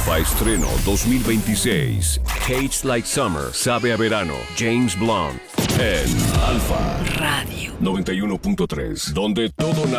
Alfa estreno 2026. Hates Like Summer, sabe a verano. James Blunt. En Alfa Radio 91.3, donde todo